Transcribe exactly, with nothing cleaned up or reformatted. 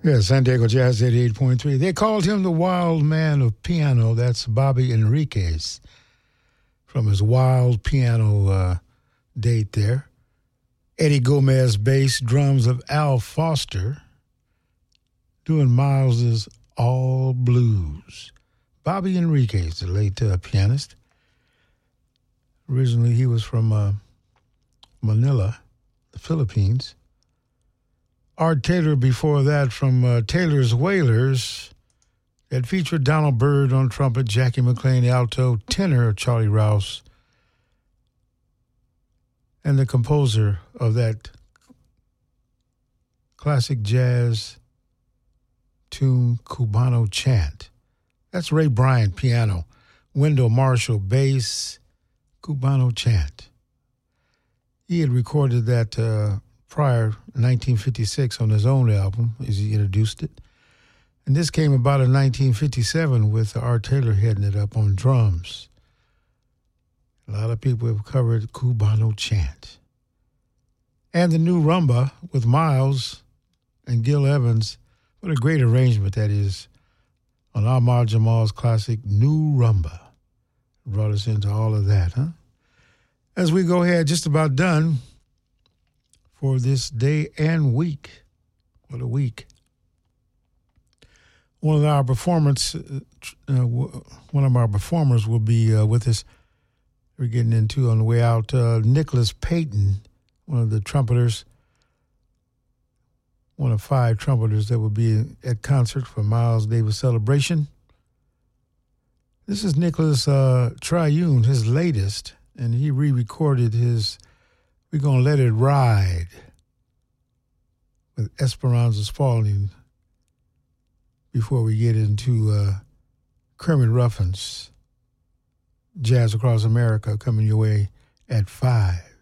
Yeah, San Diego Jazz eighty-eight point three. They called him the wild man of piano. That's Bobby Enriquez from his wild piano uh, date there. Eddie Gomez bass, drums of Al Foster, doing Miles's All Blues. Bobby Enriquez, the late uh, pianist. Originally, he was from uh, Manila, the Philippines. Art Taylor before that from uh, Taylor's Wailers that featured Donald Byrd on trumpet, Jackie McLean alto, tenor Charlie Rouse, and the composer of that classic jazz tune, Cubano Chant. That's Ray Bryant, piano. Wendell Marshall, bass, Cubano Chant. He had recorded that uh, prior, nineteen fifty-six, on his own album, as he introduced it. And this came about in nineteen fifty-seven with Art Taylor heading it up on drums. A lot of people have covered Cubano Chant. And the new rumba with Miles and Gil Evans. What a great arrangement that is on Ahmad Jamal's classic New Rumba. Brought us into all of that, huh? As we go ahead, just about done for this day and week. What a week. One of our performance, uh, one of our performers will be uh, with us. We're getting into on the way out, uh, Nicholas Payton, one of the trumpeters, one of five trumpeters that will be at concert for Miles Davis Celebration. This is Nicholas uh, Triune, his latest, and he re-recorded his We're Gonna Let It Ride with Esperanza's Falling before we get into uh, Kermit Ruffin's Jazz Across America coming your way at five.